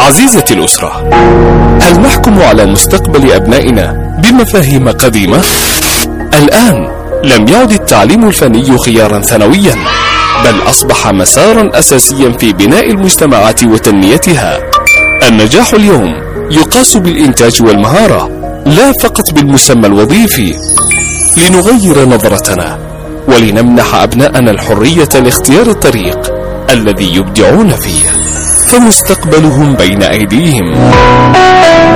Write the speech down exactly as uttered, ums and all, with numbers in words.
عزيزتي الأسرة، هل نحكم على مستقبل أبنائنا بمفاهيم قديمة؟ الآن لم يعد التعليم الفني خيارا ثانويا، بل أصبح مسارا أساسيا في بناء المجتمعات وتنميتها. النجاح اليوم يقاس بالإنتاج والمهارة، لا فقط بالمسمى الوظيفي. لنغير نظرتنا ولنمنح أبناءنا الحرية لاختيار الطريق الذي يبدعون فيه، فمستقبلهم بين أيديهم.